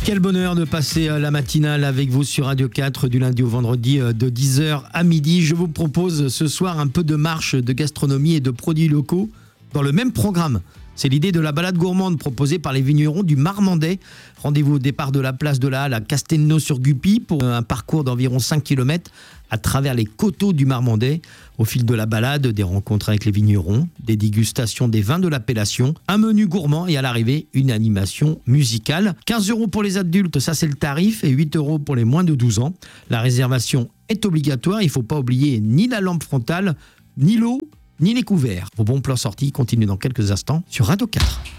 Quel bonheur de passer la matinale avec vous sur Radio 4 du lundi au vendredi de 10h à midi. Je vous propose ce soir un peu de marche, de gastronomie et de produits locaux dans le même programme. C'est l'idée de la balade gourmande proposée par les vignerons du Marmandais. Rendez-vous au départ de la place de la Halle à Castelnau-sur-Guppy pour un parcours d'environ 5 km à travers les coteaux du Marmandais. Au fil de la balade, des rencontres avec les vignerons, des dégustations des vins de l'appellation, un menu gourmand et à l'arrivée, une animation musicale. 15 € pour les adultes, ça c'est le tarif, et 8 € pour les moins de 12 ans. La réservation est obligatoire, il ne faut pas oublier ni la lampe frontale, ni l'eau, ni les couverts. Vos bons plans sortis continuent dans quelques instants sur Radio 4.